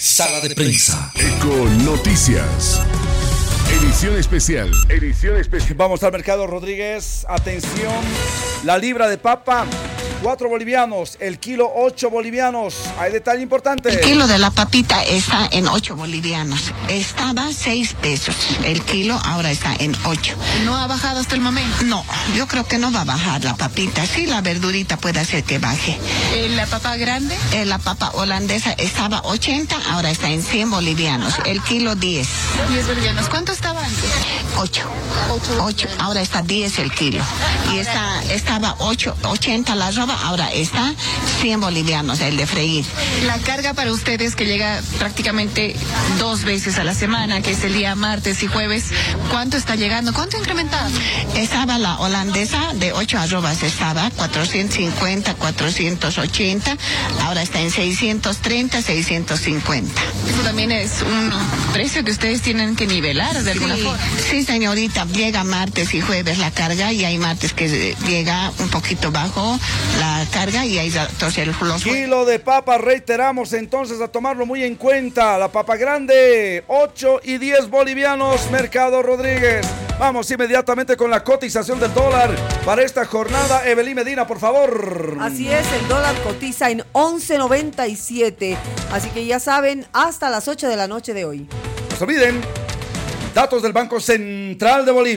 Sala de Prensa. Eco Noticias. Edición especial. Vamos al mercado, Rodríguez. Atención. La libra de papa, 4 bolivianos. El kilo, 8 bolivianos. Hay detalle importante. El kilo de la papita está en 8 bolivianos. Estaba 6 pesos. El kilo ahora está en 8. ¿No ha bajado hasta el momento? No, yo creo que no va a bajar la papita. Sí, la verdurita puede hacer que baje. ¿La papa grande? La papa holandesa estaba 80, ahora está en 100 bolivianos. El kilo 10. 10 bolivianos. ¿Cuánto estaba antes? 8. Ahora está 10 el kilo. Y estaba 80 la roba, ahora está 100 bolivianos el de freír. La carga para ustedes que llega prácticamente 2 veces a la semana, que es el día martes y jueves, ¿cuánto está llegando? ¿Cuánto ha incrementado? Estaba la holandesa de 8 arrobas, estaba 450, 480, ahora está en 630, 650. Eso también es un precio que ustedes tienen que nivelar de alguna forma. Sí, señorita, llega martes y jueves la carga y hay martes que llega un poquito bajo la carga y hay entonces los... Kilo de papa, reiteramos entonces a tomarlo muy en cuenta. La papa grande, 8 y 10 bolivianos, Mercado Rodríguez. Vamos inmediatamente con la cotización del dólar para esta jornada. Evelyn Medina, por favor. Así es, el dólar cotiza en 11.97. Así que ya saben, hasta las 8 de la noche de hoy. No se olviden, datos del Banco Central de Bolivia.